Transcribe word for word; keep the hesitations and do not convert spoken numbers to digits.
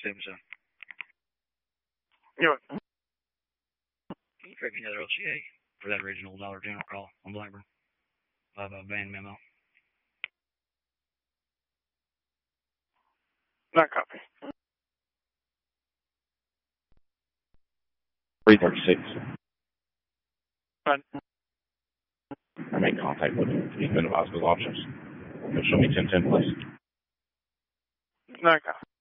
Stevenson. Yeah. Can you trade me another L C A for that original Dollar General call on Blackburn? I have a van memo. Not copy. three thirty-six. Right. I made contact with him. He's minimized his options. He'll show me ten ten, please. Not copy.